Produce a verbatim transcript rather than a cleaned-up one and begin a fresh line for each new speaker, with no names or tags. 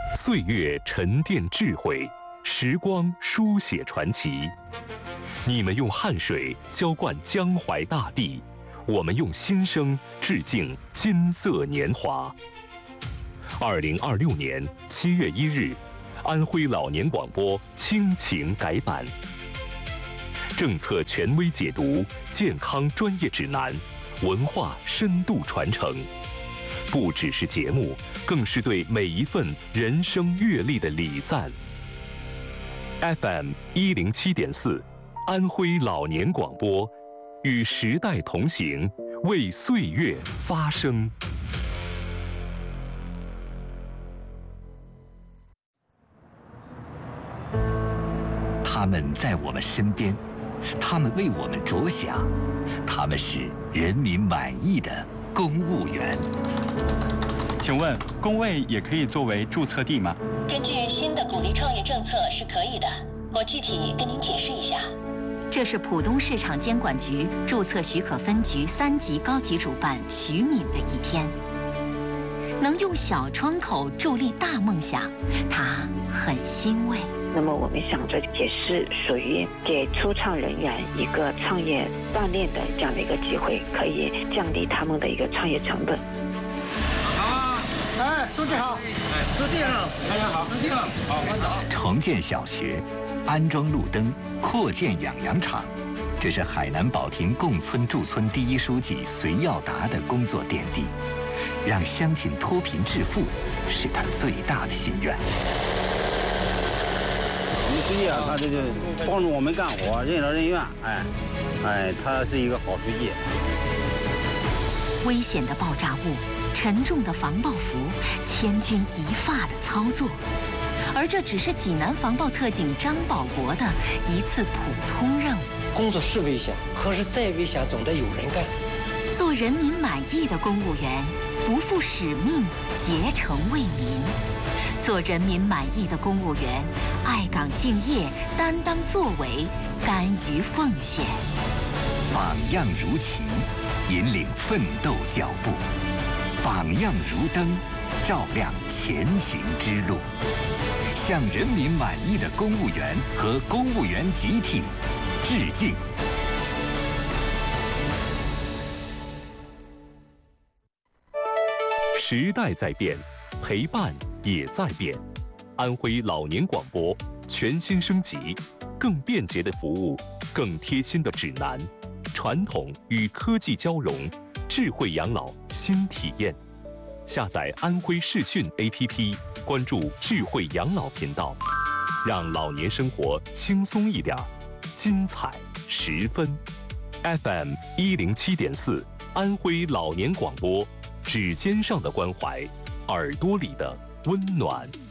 岁月沉淀智慧，时光书写传奇。你们用汗水浇灌江淮大地，我们用心声致敬金色年华。二零二六年七月一日，安徽老年广播倾情改版，政策权威解读，健康专业指南，文化深度传承。不只是节目，更是对每一份人生阅历的礼赞。F M 一零七点四，安徽老年广播，与时代同行，为岁月发声。
他们在我们身边，他们为我们着想，他们是人民满意的公务员。
请问，工位也可以作为注册地吗？
根据新的鼓励创业政策是可以的，我具体跟您解释一下。
这是浦东市场监管局注册许可分局三级高级主办徐敏的一天。能用小窗口助力大梦想，他很欣慰。
那么我们想着也是属于给初创人员一个创业锻炼的这样的一个机会，可以降低他们的一个创业成本。
好，哎，书记好，哎，书记好，大家好，书记好，好，班长。
重建小学，安装路灯，扩建养羊场，这是海南保亭共村驻村第一书记隋耀达的工作点滴，让乡亲脱贫致富是他最大的心愿。
我们书记啊，他这个帮助我们干活，任劳任怨，哎，哎，他是一个好书记。
危险的爆炸物，沉重的防爆服，千钧一发的操作，而这只是济南防爆特警张保国的一次普通任务。
工作是危险，可是再危险总得有人干。
做人民满意的公务员，不负使命，竭诚为民。做人民满意的公务员，爱岗敬业，担当作为，甘于奉献。
榜样如旗，引领奋斗脚步；榜样如灯，照亮前行之路。向人民满意的公务员和公务员集体致敬。
时代在变，陪伴也在变。安徽老年广播全新升级，更便捷的服务，更贴心的指南，传统与科技交融，智慧养老新体验。下载安徽视讯 A P P， 关注智慧养老频道，让老年生活轻松一点，精彩十分。F M 一零七点四，安徽老年广播，指尖上的关怀，耳朵里的温暖。